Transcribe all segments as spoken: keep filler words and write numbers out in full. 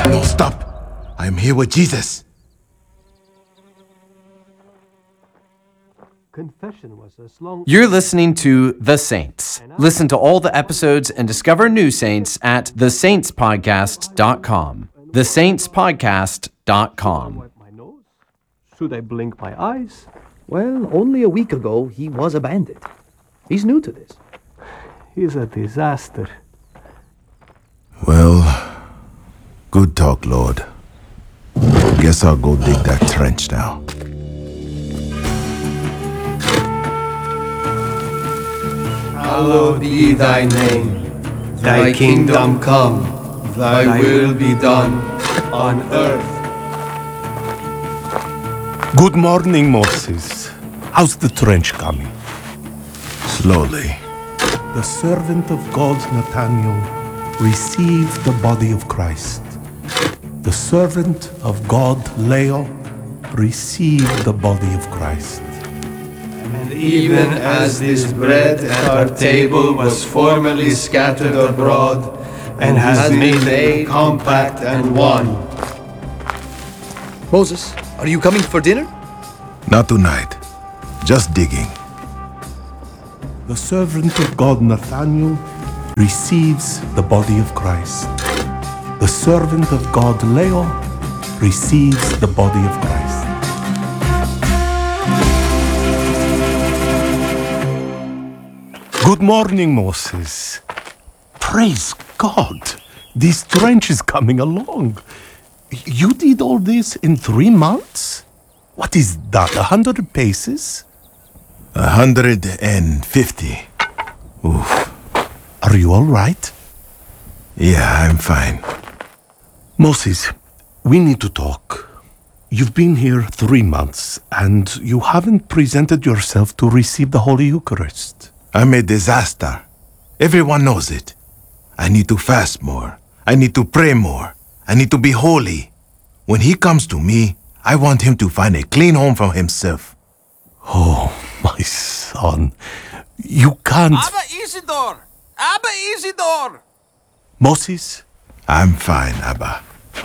No, stop. I am here with Jesus. Confession was as long. You're listening to The Saints. Listen to all the episodes and discover new saints at the saints podcast dot com. the saints podcast dot com. Wipe my nose? Should I blink my eyes? Well, only a week ago, he was a bandit. He's new to this. He's a disaster. Well, good talk, Lord. Guess I'll go dig that trench now. Hallowed be thy name. Thy kingdom come. Thy will be done on earth. Good morning, Moses. How's the trench coming? Slowly. The servant of God, Nathaniel, received the body of Christ. The servant of God, Leo, received the body of Christ. And even as this bread at our table was formerly scattered abroad, and has been made compact and one. Moses, are you coming for dinner? Not tonight. Just digging. The servant of God, Nathaniel, receives the body of Christ. The servant of God, Leo, receives the body of Christ. Good morning, Moses. Praise God. This trench is coming along. You did all this in three months? What is that, a hundred paces? A hundred and fifty. Oof. Are you all right? Yeah, I'm fine. Moses, we need to talk. You've been here three months, and you haven't presented yourself to receive the Holy Eucharist. I'm a disaster. Everyone knows it. I need to fast more. I need to pray more. I need to be holy. When he comes to me, I want him to find a clean home for himself. Oh, my son. You can't... Abba Isidore! Abba Isidore! Moses? I'm fine, Abba.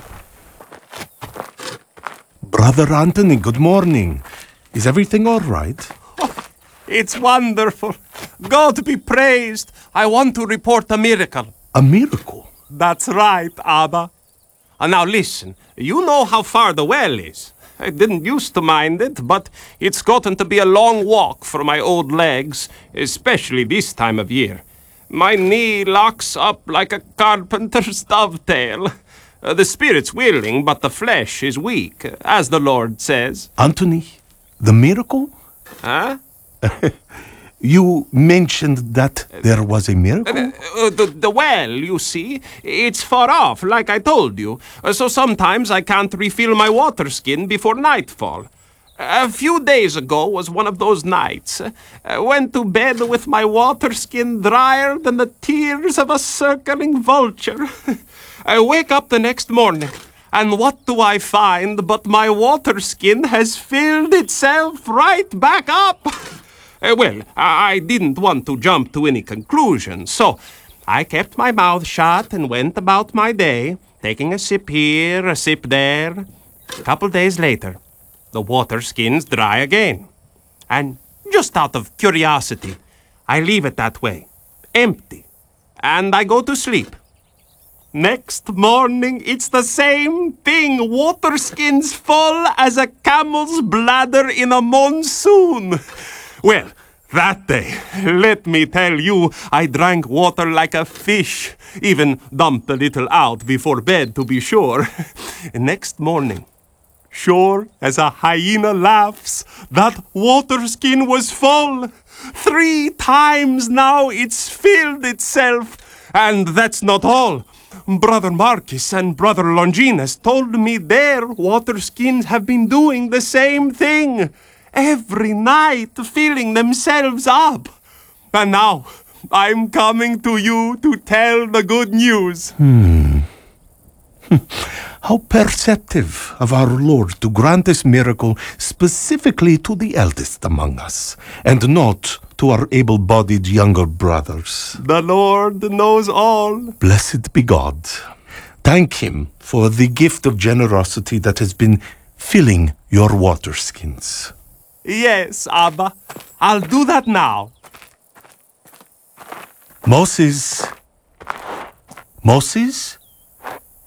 Brother Anthony, good morning. Is everything all right? It's wonderful. God be praised. I want to report a miracle. A miracle? That's right, Abba. And now listen, you know how far the well is. I didn't used to mind it, but it's gotten to be a long walk for my old legs, especially this time of year. My knee locks up like a carpenter's dovetail. Uh, the spirit's willing, but the flesh is weak, as the Lord says. Anthony, the miracle? Huh? You mentioned that there was a miracle? Uh, uh, the, the well, you see, it's far off, like I told you. Uh, so sometimes I can't refill my water skin before nightfall. A few days ago was one of those nights. I went to bed with my water skin drier than the tears of a circling vulture. I wake up the next morning, and what do I find but my water skin has filled itself right back up? Uh, well, I didn't want to jump to any conclusions, so I kept my mouth shut and went about my day, taking a sip here, a sip there. A couple days later, the water skin's dry again. And just out of curiosity, I leave it that way, empty, and I go to sleep. Next morning, it's the same thing. Water skin's full as a camel's bladder in a monsoon. Well, that day, let me tell you, I drank water like a fish, even dumped a little out before bed to be sure. Next morning, sure as a hyena laughs, that water skin was full. Three times now it's filled itself. And that's not all. Brother Marcus and Brother Longinus told me their water skins have been doing the same thing. Every night filling themselves up. And now I'm coming to you to tell the good news. Hmm. How perceptive of our Lord to grant this miracle specifically to the eldest among us, and not to our able-bodied younger brothers. The Lord knows all. Blessed be God. Thank him for the gift of generosity that has been filling your water skins. Yes, Abba. I'll do that now. Moses. Moses?